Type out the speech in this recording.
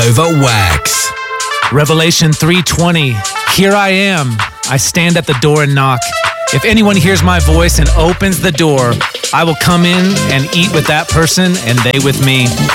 Over wax. Revelation 3:20. Here I am. I stand at the door and knock. If anyone hears my voice and opens the door, I will come in and eat with that person and they with me.